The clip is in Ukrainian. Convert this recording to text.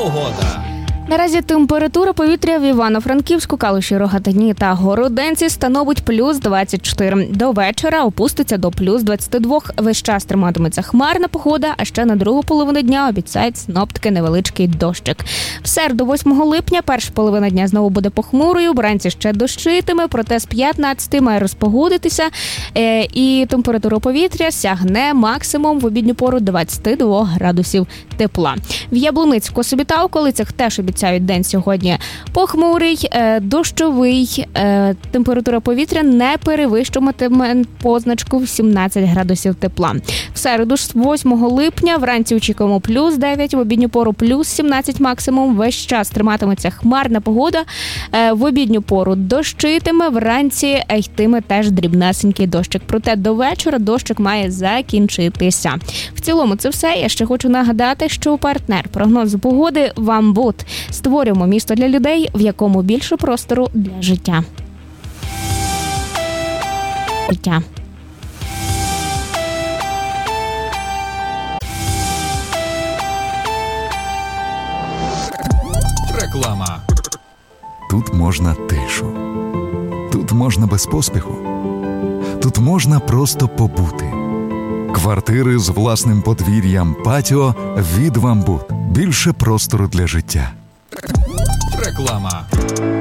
погода. Наразі температура повітря в Івано-Франківську, Калуші, Рогатині та Городенці становить плюс 24. До вечора опуститься до плюс 22. Весь час триматиметься хмарна погода, а ще на другу половину дня обіцяють синоптики невеличкий дощик. В середу 8 липня перша половина дня знову буде похмурою, вранці ще дощитиме, проте з 15 має розпогодитися і температура повітря сягне максимум в обідню пору 22 градусів тепла. В Яблуницьку, Косові та околицях теж обіцяють день сьогодні похмурий, дощовий. Температура повітря не перевищуватиме позначку 17 градусів тепла. В середу ж 8 липня вранці очікуємо плюс 9, в обідню пору плюс 17 максимум. Весь час триматиметься хмарна погода. В обідню пору дощитиме, вранці йтиме теж дрібнесенький дощик. Проте до вечора дощик має закінчитися. В цілому це все. Я ще хочу нагадати, що партнер прогнозу погоди «Вамбут». Створюємо місто для людей, в якому більше простору для життя. Реклама. Тут можна тишу. Тут можна без поспіху. Тут можна просто побути. Квартири з власним подвір'ям, патіо від «Вамбут». Більше простору для життя. Реклама.